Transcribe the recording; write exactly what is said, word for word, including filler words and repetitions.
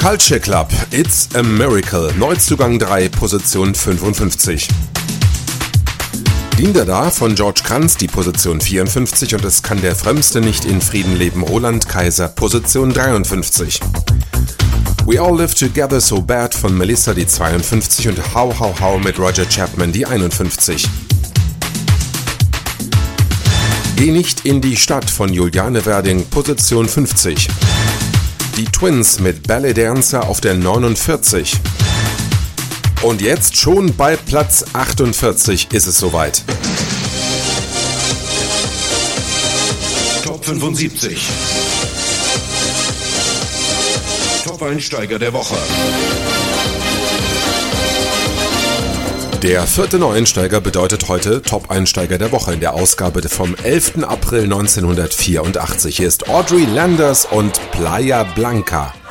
Culture Club, It's a Miracle, Neuzugang drei, Position fünfundfünfzig. Din Dada von George Kranz, die Position vierundfünfzig, und es kann der Frömmste nicht in Frieden leben, Roland Kaiser, Position dreiundfünfzig. We All Live Together So Bad von Melissa, die zweiundfünfzig, und How How How mit Roger Chapman, die einundfünfzig. Geh nicht in die Stadt von Juliane Werding, Position fünfzig. Die Twins mit Ballet Dancer auf der neunundvierzig. Und jetzt schon bei Platz achtundvierzig ist es soweit. Top fünfundsiebzig. Top-Einsteiger der Woche. Der vierte Neueinsteiger bedeutet heute Top-Einsteiger der Woche in der Ausgabe vom elften April neunzehnhundertvierundachtzig. Hier ist Audrey Landers und Playa Blanca.